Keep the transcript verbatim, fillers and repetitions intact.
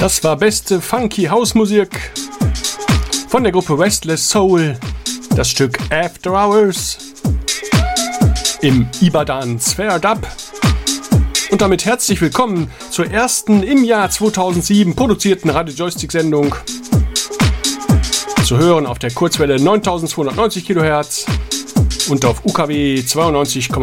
Das war beste Funky Hausmusik von der Gruppe Restless Soul. Das Stück After Hours im Ibadan Sphere Dub. Und damit herzlich willkommen zur ersten im Jahr zweitausendsieben produzierten Radio Joystick Sendung. Zu hören auf der Kurzwelle neuntausendzweihundertneunzig Kilohertz und auf U K W zweiundneunzig Komma